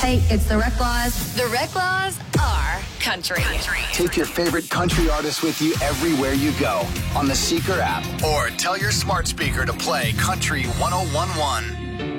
Hey, it's the Rec Laws. The Rec Laws are country. Take your favorite country artists with you everywhere you go on the Seeker app, or tell your smart speaker to play Country 1011.